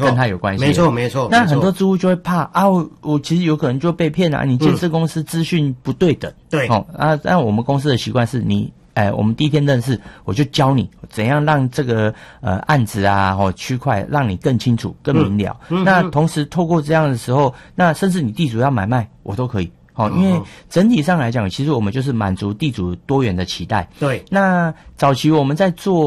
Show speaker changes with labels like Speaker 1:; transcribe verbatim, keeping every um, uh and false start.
Speaker 1: 跟他有关系。
Speaker 2: 没错没错。
Speaker 1: 那很多租户就会怕啊，我我其实有可能就被骗啊，你建设公司资讯不对等。
Speaker 2: 嗯、对。
Speaker 1: 哦啊，那我们公司的习惯是你。哎，我们第一天认识，我就教你怎样让这个呃案子啊，或、哦、区块让你更清楚、更明了。嗯、那同时透过这样的时候，那甚至你地主要买卖，我都可以。好、哦，因为整体上来讲，其实我们就是满足地主多元的期待。
Speaker 2: 对。
Speaker 1: 那早期我们在做。